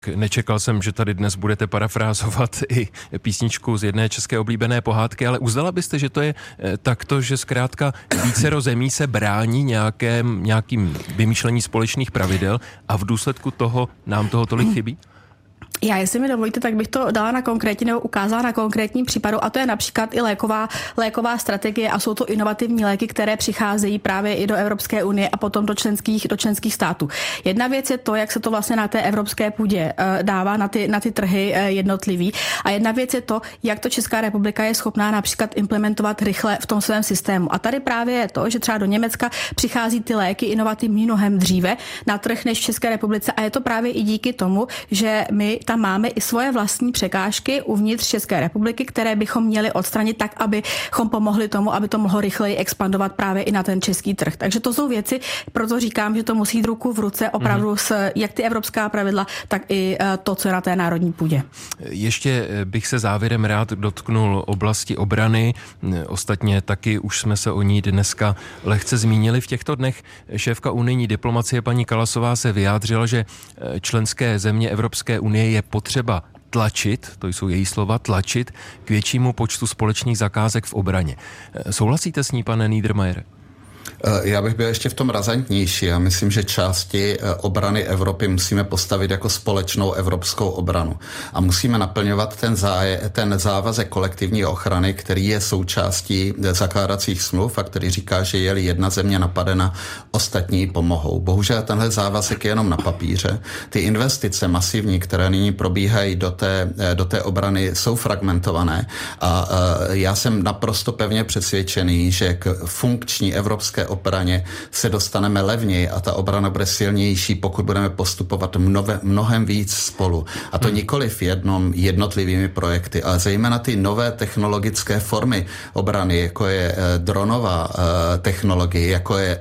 Nečekal jsem, že tady dnes budete parafrázovat i písničku z jedné české oblíbené pohádky, ale uznala byste, že to je takto, že zkrátka vícero zemí se brání nějakým vymýšlení společných pravidel a v důsledku toho nám toho tolik chybí? Já, jestli mi dovolíte, tak bych to dala na konkrétní nebo ukázala na konkrétním případu, a to je například i léková strategie a jsou to inovativní léky, které přicházejí právě i do Evropské unie a potom do členských států. Jedna věc je to, jak se to vlastně na té evropské půdě dává na ty trhy jednotlivý, a jedna věc je to, jak to Česká republika je schopná například implementovat rychle v tom svém systému. A tady právě je to, že třeba do Německa přichází ty léky inovativní mnohem dříve na trh než v České republice, a je to právě i díky tomu, že my tam máme i svoje vlastní překážky uvnitř České republiky, které bychom měli odstranit tak, abychom pomohli tomu, aby to mohlo rychleji expandovat právě i na ten český trh. Takže to jsou věci, proto říkám, že to musí jít ruku v ruce opravdu s jak ty evropská pravidla, tak i to, co je na té národní půdě. Ještě bych se závěrem rád dotknul oblasti obrany. Ostatně taky už jsme se o ní dneska lehce zmínili. V těchto dnech šéfka unijní diplomacie paní Kallasová se vyjádřila, že členské země Evropské unie je potřeba tlačit, to jsou její slova, tlačit k většímu počtu společných zakázek v obraně. Souhlasíte s ní, pane Niedermayere? Já bych byl ještě v tom razantnější. Já myslím, že části obrany Evropy musíme postavit jako společnou evropskou obranu. A musíme naplňovat ten závazek kolektivní ochrany, který je součástí zakládacích smluv a který říká, že je-li jedna země napadena, ostatní pomohou. Bohužel tenhle závazek je jenom na papíře. Ty investice masivní, které nyní probíhají do té obrany, jsou fragmentované. A já jsem naprosto pevně přesvědčený, že k funkční evropské obraně se dostaneme levněji a ta obrana bude silnější, pokud budeme postupovat mnohem víc spolu. A to nikoliv jednotlivými projekty, ale zejména ty nové technologické formy obrany, jako je dronová technologie, jako je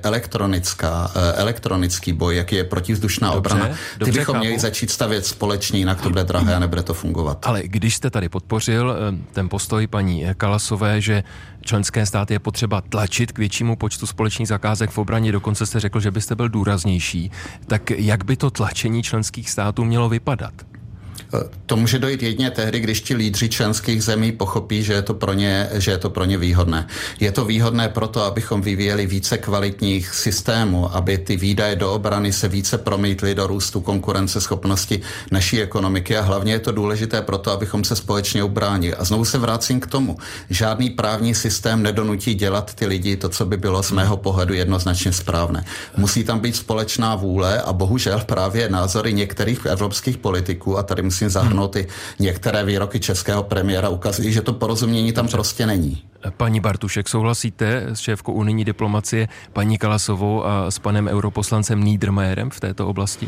elektronický boj, jak je protivzdušná obrana. Ty bychom měli začít stavět společně, jinak to bude drahé a nebude to fungovat. Ale když jste tady podpořil ten postoj paní Kallasové, že členské státy je potřeba tlačit k většímu počtu společných zakázek v obraně, dokonce jste řekl, že byste byl důraznější, tak jak by to tlačení členských států mělo vypadat? To může dojít jedině tehdy, když ti lídři členských zemí pochopí, že je to pro ně výhodné. Je to výhodné proto, abychom vyvíjeli více kvalitních systémů, aby ty výdaje do obrany se více promítly do růstu konkurenceschopnosti naší ekonomiky, a hlavně je to důležité proto, abychom se společně ubránili. A znovu se vracím k tomu. Žádný právní systém nedonutí dělat ty lidi to, co by bylo z mého pohledu jednoznačně správné. Musí tam být společná vůle a bohužel právě názory některých evropských politiků, a tady musím zahrnout i některé výroky českého premiéra, ukazují, že to porozumění tam prostě není. Paní Bartušek, souhlasíte s šéfkou unijní diplomacie paní Kallasovou a s panem europoslancem Niedermayerem v této oblasti?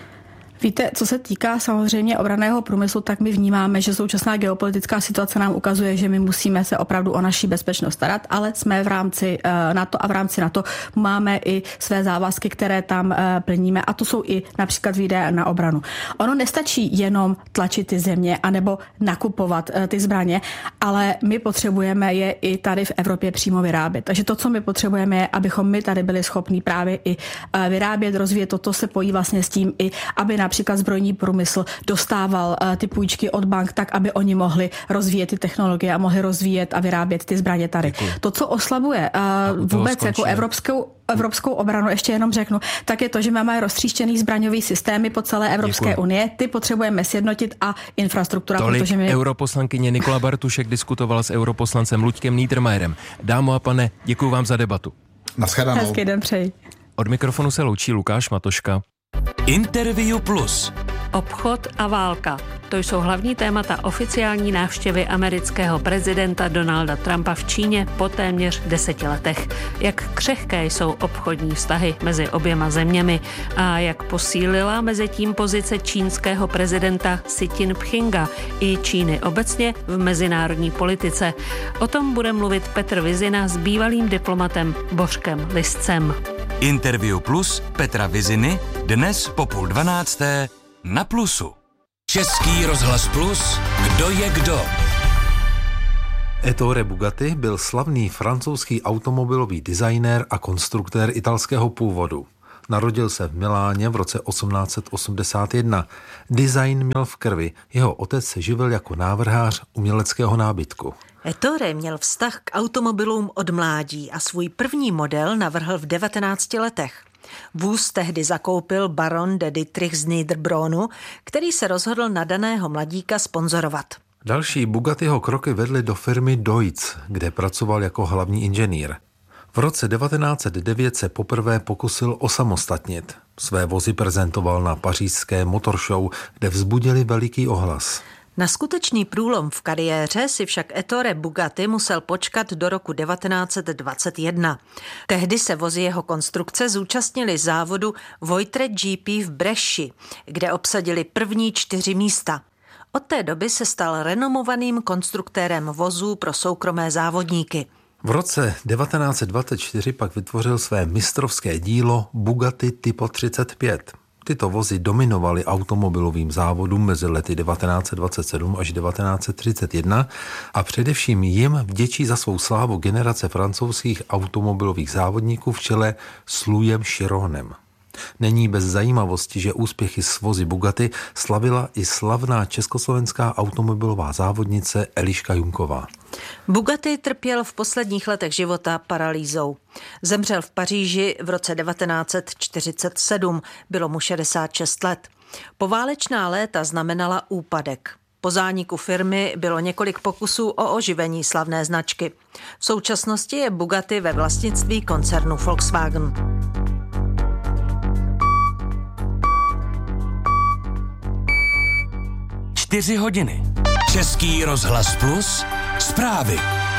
Víte, co se týká samozřejmě obranného průmyslu, tak my vnímáme, že současná geopolitická situace nám ukazuje, že my musíme se opravdu o naši bezpečnost starat, ale jsme v rámci NATO a v rámci NATO máme i své závazky, které tam plníme, a to jsou i například výdaje na obranu. Ono nestačí jenom tlačit ty země anebo nakupovat ty zbraně, ale my potřebujeme je i tady v Evropě přímo vyrábět. Takže to, co my potřebujeme, je, abychom my tady byli schopní právě i vyrábět, rozvíjet. Toto se pojí vlastně s tím, i aby například zbrojní průmysl dostával ty půjčky od bank tak, aby oni mohli rozvíjet ty technologie a mohli rozvíjet a vyrábět ty zbraně tady. Děkuji. To, co oslabuje vůbec jako evropskou obranu, ještě jenom řeknu, tak je to, že máme roztříštěný zbraňový systémy po celé Evropské unie. Ty potřebujeme sjednotit a infrastruktura. Protože europoslankyně Nikola Bartušek diskutovala s europoslancem Luďkem Niedermayerem. Dámo a pane, děkuji vám za debatu. Naschledanou. Hezký den přeji. Od mikrofonu se loučí Lukáš Matoška. Interview Plus. Obchod a válka. To jsou hlavní témata oficiální návštěvy amerického prezidenta Donalda Trumpa v Číně po téměř 10 letech. Jak křehké jsou obchodní vztahy mezi oběma zeměmi a jak posílila mezitím pozice čínského prezidenta Xi Jinpinga i Číny obecně v mezinárodní politice. O tom bude mluvit Petr Vizina s bývalým diplomatem Bořkem Liscem. Interview Plus Petra Viziny dnes po 11:30 na Plusu. Český rozhlas Plus, kdo je kdo? Ettore Bugatti byl slavný francouzský automobilový designér a konstruktér italského původu. Narodil se v Miláně v roce 1881. Design měl v krvi. Jeho otec se živil jako návrhář uměleckého nábytku. Ettore měl vztah k automobilům od mládí a svůj první model navrhl v 19 letech. Vůz tehdy zakoupil baron de Dietrich z Niederbronu, který se rozhodl nadaného mladíka sponzorovat. Další Bugattiho kroky vedly do firmy Deutz, kde pracoval jako hlavní inženýr. V roce 1909 se poprvé pokusil osamostatnit. Své vozy prezentoval na pařížské motor show, kde vzbudili veliký ohlas. Na skutečný průlom v kariéře si však Ettore Bugatti musel počkat do roku 1921. Tehdy se vozy jeho konstrukce zúčastnili závodu Voitre GP v Bresci, kde obsadili první 4 místa. Od té doby se stal renomovaným konstruktérem vozů pro soukromé závodníky. V roce 1924 pak vytvořil své mistrovské dílo Bugatti Tipo 35. Tyto vozy dominovaly automobilovým závodům mezi lety 1927 až 1931 a především jim vděčí za svou slávu generace francouzských automobilových závodníků v čele s Louisem Chironem. Není bez zajímavosti, že úspěchy s vozy Bugatti slavila i slavná československá automobilová závodnice Eliška Junková. Bugatti trpěl v posledních letech života paralýzou. Zemřel v Paříži v roce 1947, bylo mu 66 let. Poválečná léta znamenala úpadek. Po zániku firmy bylo několik pokusů o oživení slavné značky. V současnosti je Bugatti ve vlastnictví koncernu Volkswagen. Čtyři hodiny. Český rozhlas Plus. Zprávy.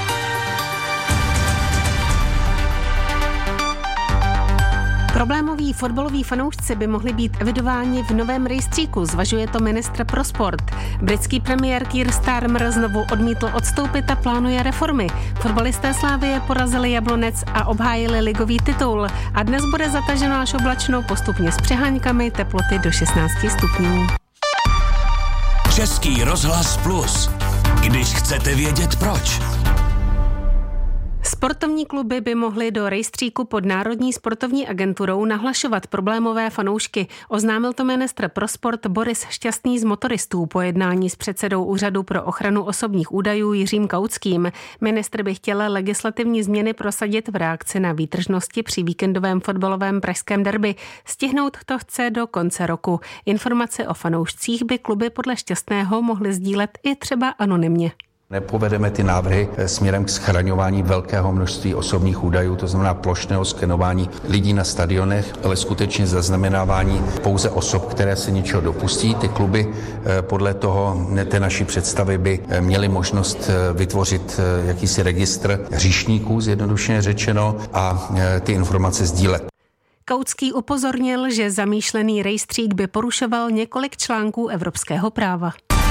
Problémoví fotbaloví fanoušci by mohli být evidováni v novém rejstříku, zvažuje to ministr pro sport. Britský premiér Keir Starmer znovu odmítl odstoupit a plánuje reformy. Fotbalisté Slavie porazili Jablonec a obhájili ligový titul. A dnes bude zataženo až oblačno, postupně s přeháňkami, teploty do 16 stupňů. Český rozhlas Plus. Když chcete vědět proč. Sportovní kluby by mohly do rejstříku pod Národní sportovní agenturou nahlašovat problémové fanoušky. Oznámil to ministr pro sport Boris Šťastný z Motoristů po jednání s předsedou Úřadu pro ochranu osobních údajů Jiřím Kautským. Ministr by chtěl legislativní změny prosadit v reakci na výtržnosti při víkendovém fotbalovém pražském derby. Stihnout to chce do konce roku. Informace o fanoušcích by kluby podle Šťastného mohly sdílet i třeba anonymně. Nepovedeme ty návrhy směrem k schraňování velkého množství osobních údajů, to znamená plošného skenování lidí na stadionech, ale skutečně zaznamenávání pouze osob, které se něčeho dopustí. Ty kluby podle toho, té naší představy, by měly možnost vytvořit jakýsi registr hříšníků, zjednodušeně řečeno, a ty informace sdílet. Kautský upozornil, že zamýšlený rejstřík by porušoval několik článků evropského práva.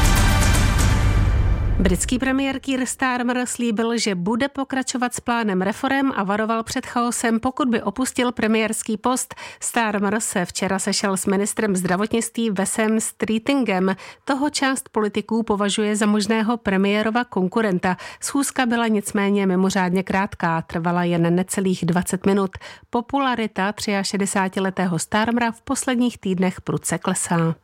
Britský premiér Keir Starmer slíbil, že bude pokračovat s plánem reforem a varoval před chaosem, pokud by opustil premiérský post. Starmer se včera sešel s ministrem zdravotnictví Wesem Streetingem. Toho část politiků považuje za možného premiérova konkurenta. Schůzka byla nicméně mimořádně krátká, trvala jen necelých 20 minut. Popularita 63letého Starmera v posledních týdnech prudce klesá.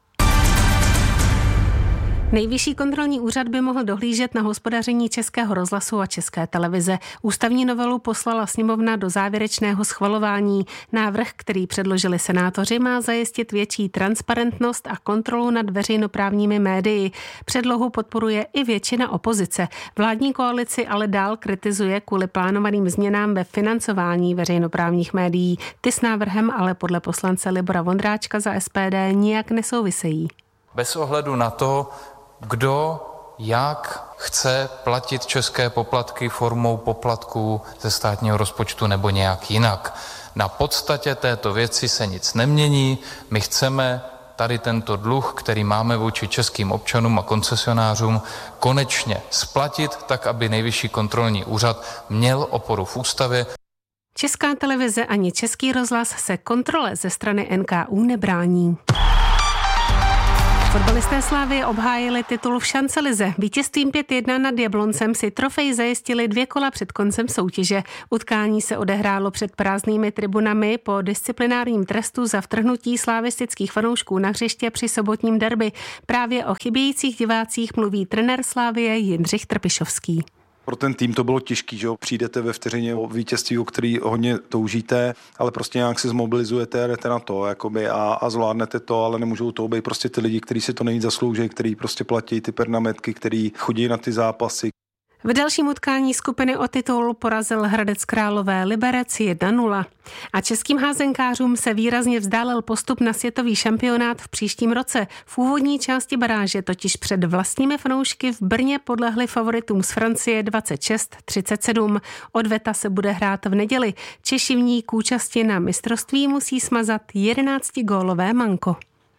Nejvyšší kontrolní úřad by mohl dohlížet na hospodaření Českého rozhlasu a České televize. Ústavní novelu poslala sněmovna do závěrečného schvalování. Návrh, který předložili senátoři, má zajistit větší transparentnost a kontrolu nad veřejnoprávními médii. Předlohu podporuje i většina opozice. Vládní koalici ale dál kritizuje kvůli plánovaným změnám ve financování veřejnoprávních médií. Ty s návrhem ale podle poslance Libora Vondráčka za SPD nijak nesouvisejí. Bez ohledu na to, kdo jak chce platit české poplatky formou poplatků ze státního rozpočtu nebo nějak jinak. Na podstatě této věci se nic nemění. My chceme tady tento dluh, který máme vůči českým občanům a koncesionářům, konečně splatit, tak aby Nejvyšší kontrolní úřad měl oporu v ústavě. Česká televize ani Český rozhlas se kontrole ze strany NKÚ nebrání. Fotbalisté Slávie obhájili titul v šancelize. Vítězstvím 5-1 nad Jabloncem si trofej zajistili 2 kola před koncem soutěže. Utkání se odehrálo před prázdnými tribunami po disciplinárním trestu za vtrhnutí slavistických fanoušků na hřiště při sobotním derby. Právě o chybějících divácích mluví trenér Slávie Jindřich Trpišovský. Pro ten tým to bylo těžký, že jo? Přijdete ve vteřině o vítězství, o který hodně toužíte, ale prostě nějak se zmobilizujete, jdete na to jakoby a zvládnete to, ale nemůžou to být prostě ty lidi, kteří si to nejvíc zaslouží, kteří prostě platí ty pernametky, kteří chodí na ty zápasy. V dalším utkání skupiny o titul porazil Hradec Králové Liberec 1-0. A českým házenkářům se výrazně vzdálil postup na světový šampionát v příštím roce. V úvodní části baráže totiž před vlastními fanoušky v Brně podlehli favoritům z Francie 26-37. Odveta se bude hrát v neděli. Češi v ní k účasti na mistrovství musí smazat 11gólové manko.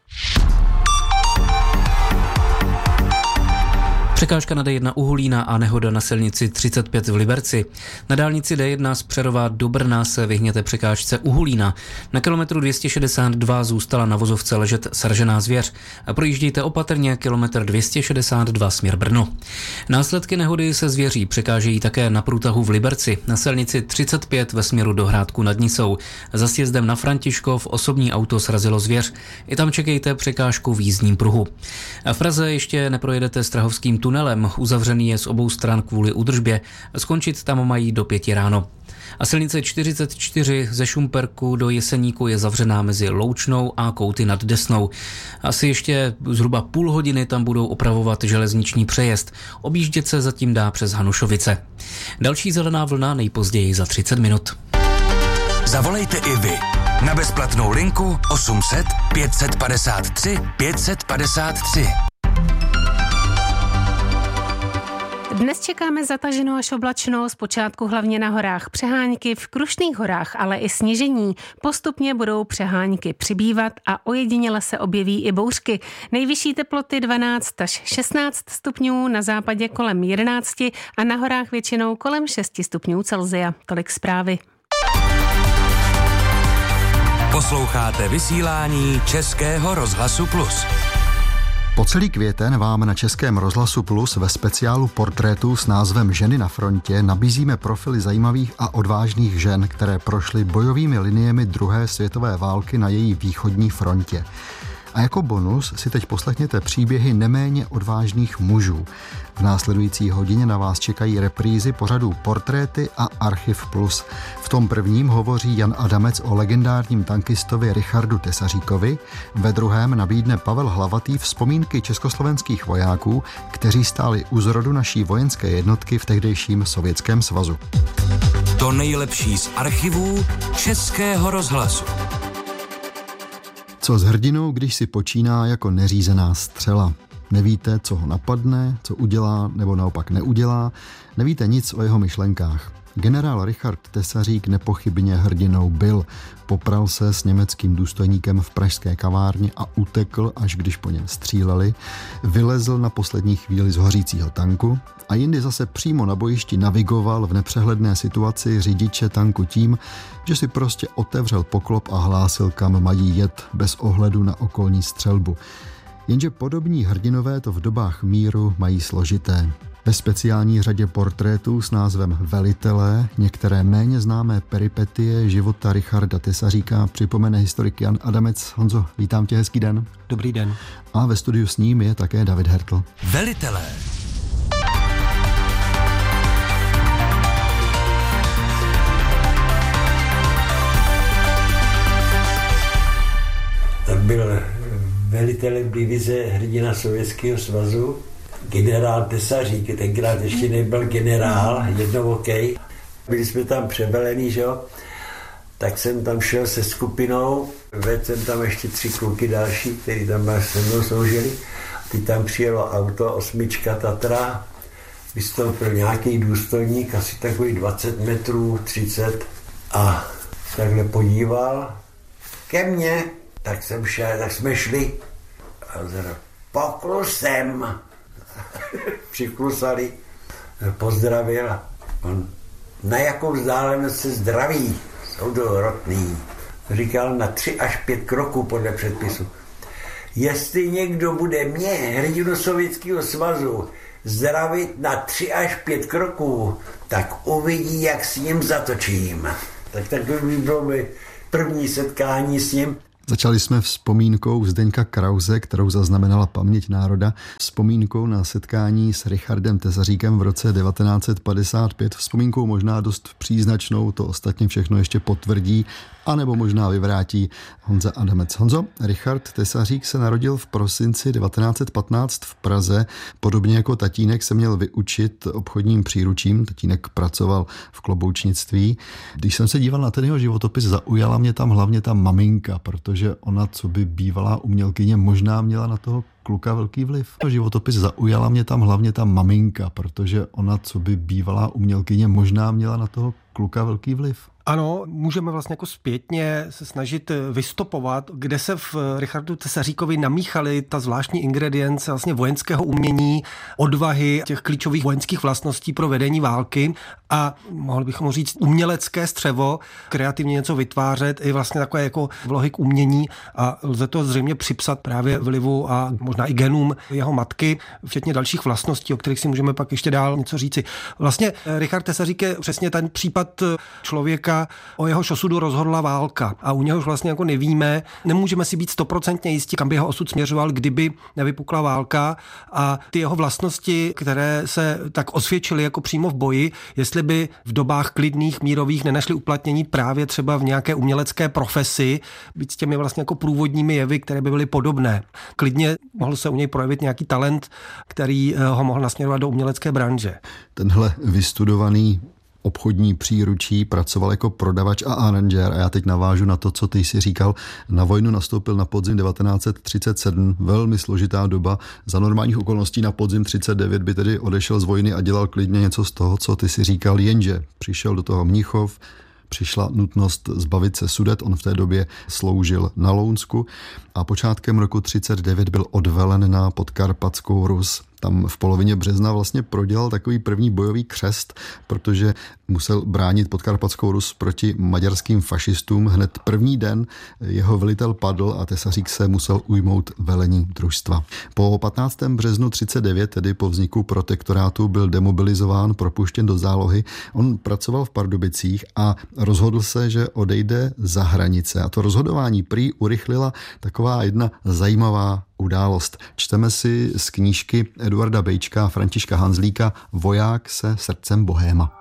Překážka na D1 u Hulína a nehoda na silnici 35 v Liberci. Na dálnici D1 z Přerova do Brna se vyhněte překážce u Hulína. Na kilometru 262 zůstala na vozovce ležet sražená zvěř. A projíždějte opatrně kilometr 262 směr Brno. Následky nehody se zvěří překážejí také na průtahu v Liberci. Na silnici 35 ve směru do Hrádku nad Nisou. Za sjezdem na Františkov osobní auto srazilo zvěř. I tam čekejte překážku v jízdním pruhu. A v Praze ještě neprojedete Strahovským tunelem, uzavřený je z obou stran kvůli údržbě. Skončit tam mají do 5 ráno. A silnice 44 ze Šumperku do Jeseníku je zavřená mezi Loučnou a Kouty nad Desnou. Asi ještě zhruba půl hodiny tam budou opravovat železniční přejezd. Objíždět se zatím dá přes Hanušovice. Další zelená vlna nejpozději za 30 minut. Zavolejte i vy na bezplatnou linku 800 553 553. Dnes čekáme zataženo až oblačno, zpočátku hlavně na horách přehánky, v Krušných horách, ale i sněžení. Postupně budou přehánky přibývat a ojediněle se objeví i bouřky. Nejvyšší teploty 12 až 16 stupňů, na západě kolem 11 a na horách většinou kolem 6 stupňů Celsia. Tolik zprávy. Posloucháte vysílání Českého rozhlasu Plus. Po celý květen vám na Českém rozhlasu Plus ve speciálu portrétů s názvem Ženy na frontě nabízíme profily zajímavých a odvážných žen, které prošly bojovými liniemi druhé světové války na její východní frontě. A jako bonus si teď poslechněte příběhy neméně odvážných mužů. V následující hodině na vás čekají reprízy pořadů Portréty a Archiv Plus. V tom prvním hovoří Jan Adamec o legendárním tankistovi Richardu Tesaříkovi, ve druhém nabídne Pavel Hlavatý vzpomínky československých vojáků, kteří stáli u zrodu naší vojenské jednotky v tehdejším Sovětském svazu. To nejlepší z archivů Českého rozhlasu. Co s hrdinou, když si počíná jako neřízená střela? Nevíte, co ho napadne, co udělá nebo naopak neudělá, nevíte nic o jeho myšlenkách. Generál Richard Tesařík nepochybně hrdinou byl. Popral se s německým důstojníkem v pražské kavárně a utekl, až když po něm stříleli. Vylezl na poslední chvíli z hořícího tanku a jindy zase přímo na bojišti navigoval v nepřehledné situaci řidiče tanku tím, že si prostě otevřel poklop a hlásil, kam mají jet, bez ohledu na okolní střelbu. Jenže podobní hrdinové to v dobách míru mají složité. Ve speciální řadě portrétů s názvem Velitelé některé méně známé peripetie života Richarda Tesaříka připomene historik Jan Adamec. Honzo, vítám tě, hezký den. Dobrý den. A ve studiu s ním je také David Hertl. Velitelé. Tak byl velitelem divize hrdina Sovětského svazu, generál Tesařík, tenkrát ještě nebyl generál, jednookej. Byli jsme tam převelení, že jo? Tak jsem tam šel se skupinou, vedl jsem tam ještě 3 kluky další, kteří tam se mnou sloužili. Ty tam přijelo auto, 8 Tatra, vystoupil nějaký důstojník, asi takový 20 metrů, 30 a takhle podíval ke mně, tak jsem šel, tak jsme šli a řekl, poklusem. Přiklusali, pozdravil a on, na jakou vzdálenost se zdraví, jsou dorotný. Říkal na 3 až 5 kroků podle předpisu. Jestli někdo bude mě, hrdinu Sovětského svazu, zdravit na 3 až 5 kroků, tak uvidí, jak s ním zatočím. Tak by bylo první setkání s ním. Začali jsme vzpomínkou Zdeňka Krause, kterou zaznamenala paměť národa, vzpomínkou na setkání s Richardem Tesaříkem v roce 1955, vzpomínkou možná dost příznačnou, to ostatně všechno ještě potvrdí, anebo možná vyvrátí Honza Adamec. Honzo, Richard Tesařík se narodil v prosinci 1915 v Praze. Podobně jako tatínek se měl vyučit obchodním příručím. Tatínek pracoval v kloboučnictví. Když jsem se díval na ten jeho životopis, zaujala mě tam hlavně ta maminka, protože ona, co by bývalá umělkyně, možná měla na toho kluka velký vliv. Životopis zaujala mě tam hlavně ta maminka, protože ona, co by bývalá umělkyně, možná měla na toho kluka velký vliv. Ano, můžeme vlastně jako zpětně se snažit vystopovat, kde se v Richardu Tesaříkovi namíchaly ta zvláštní ingredience vlastně vojenského umění, odvahy, těch klíčových vojenských vlastností pro vedení války a mohli bychom říct umělecké střevo, kreativně něco vytvářet i vlastně takové jako vlohy k umění a lze to zřejmě připsat právě vlivu a možná i genům jeho matky, včetně dalších vlastností, o kterých si můžeme pak ještě dál něco říci. Vlastně Richard Tesařík je přesně ten případ člověka, o jehož osudu rozhodla válka a u něhož vlastně jako nevíme, nemůžeme si být 100% jistí, kam by jeho osud směřoval, kdyby nevypukla válka a ty jeho vlastnosti, které se tak osvědčily jako přímo v boji, jestli by v dobách klidných, mírových nenašly uplatnění právě třeba v nějaké umělecké profesi, být s těmi vlastně jako průvodními jevy, které by byly podobné. Klidně mohl se u něj projevit nějaký talent, který ho mohl nasměrovat do umělecké branže. Tenhle vystudovaný obchodní příručí, pracoval jako prodavač a aranžér a já teď navážu na to, co ty jsi říkal. Na vojnu nastoupil na podzim 1937, velmi složitá doba. Za normálních okolností na podzim 39 by tedy odešel z vojny a dělal klidně něco z toho, co ty jsi říkal, jenže přišel do toho Mnichov, přišla nutnost zbavit se Sudet, on v té době sloužil na Lounsku a počátkem roku 39 byl odvelen na Podkarpatskou Rus. Tam v polovině března vlastně prodělal takový první bojový křest, protože musel bránit Podkarpatskou Rus proti maďarským fašistům. Hned první den jeho velitel padl a Tesařík se musel ujmout velení družstva. Po 15. březnu 39, tedy po vzniku protektorátu, byl demobilizován, propuštěn do zálohy. On pracoval v Pardubicích a rozhodl se, že odejde za hranice. A to rozhodování prý urychlila taková jedna zajímavá událost. Čteme si z knížky Eduarda Bejčka a Františka Hanzlíka Voják se srdcem bohéma.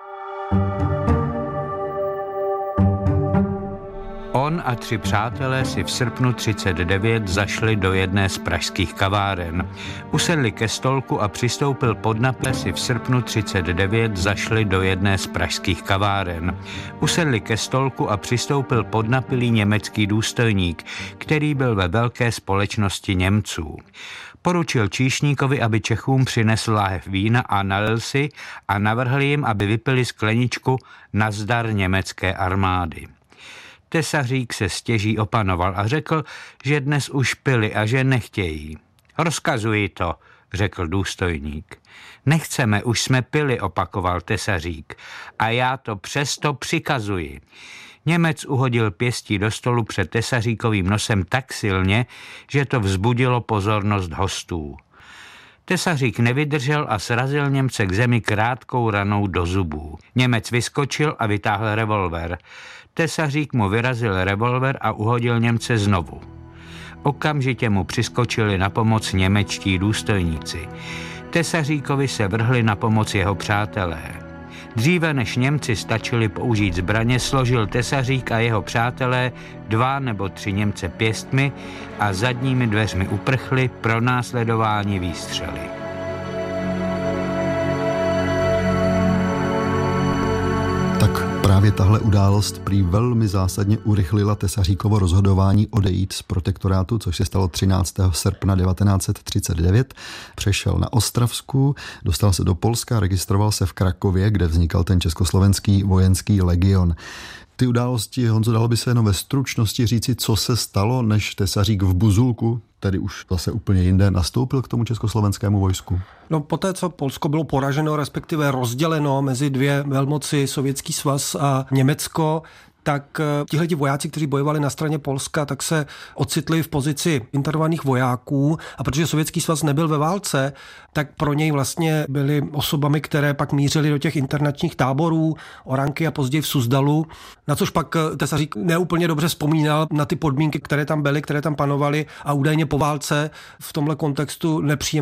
On a 3 přátelé si v srpnu 39 zašli do jedné z pražských kaváren. Usedli ke stolku a přistoupil podnapilý si v srpnu 39 zašli do jedné z pražských kaváren. Usedli ke stolku a přistoupil podnapilý německý důstojník, který byl ve velké společnosti Němců. Poručil číšníkovi, aby Čechům přinesl láhev vína a nalil si a navrhl jim, aby vypili skleničku na zdar německé armády. Tesařík se stěží opanoval a řekl, že dnes už pili a že nechtějí. Rozkazuji to, řekl důstojník. Nechceme, už jsme pili, opakoval Tesařík. A já to přesto přikazuji. Němec uhodil pěstí do stolu před Tesaříkovým nosem tak silně, že to vzbudilo pozornost hostů. Tesařík nevydržel a srazil Němce k zemi krátkou ranou do zubů. Němec vyskočil a vytáhl revolver. Tesařík mu vyrazil revolver a uhodil Němce znovu. Okamžitě mu přiskočili na pomoc němečtí důstojníci. Tesaříkovi se vrhli na pomoc jeho přátelé. Dříve než Němci stačili použít zbraně, složil Tesařík a jeho přátelé 2 nebo 3 Němce pěstmi a zadními dveřmi uprchli pronásledování výstřely. Tak právě tahle událost prý velmi zásadně urychlila Tesaříkovo rozhodování odejít z protektorátu, což se stalo 13. srpna 1939. Přešel na Ostravsku, dostal se do Polska, registroval se v Krakově, kde vznikal ten československý vojenský legion. Ty události, Honzo, dalo by se jenom ve stručnosti říci, co se stalo, než Tesařík v Buzulku, tedy už zase úplně jinde, nastoupil k tomu československému vojsku? No poté, co Polsko bylo poraženo, respektive rozděleno mezi 2 velmoci, Sovětský svaz a Německo, tak tihleti vojáci, kteří bojovali na straně Polska, tak se ocitli v pozici internovaných vojáků a protože Sovětský svaz nebyl ve válce, tak pro něj vlastně byli osobami, které pak mířili do těch internačních táborů, Oranky a později v Suzdalu, na což pak Tesařík neúplně dobře vzpomínal na ty podmínky, které tam byly, které tam panovaly a údajně po válce v tomhle kontextu nepříjemně